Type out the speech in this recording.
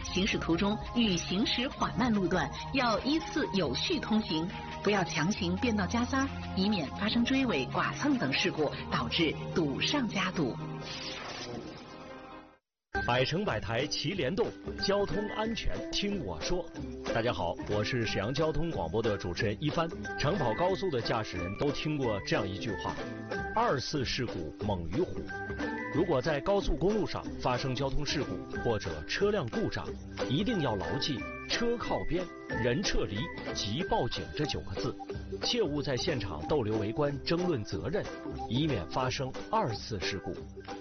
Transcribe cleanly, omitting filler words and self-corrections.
行驶途中遇行驶缓慢路段，要依次有序通行，不要强行变道加塞，以免发生追尾、剐蹭等事故，导致堵上加堵。 百城百台齐联动，交通安全听我说。大家好，我是沈阳交通广播的主持人一帆。长跑高速的驾驶人都听过这样一句话：2次事故猛于虎。如果在高速公路上发生交通事故或者车辆故障，一定要牢记车靠边、人撤离即报警这9个字，切勿在现场逗留围观争论责任，以免发生2次事故。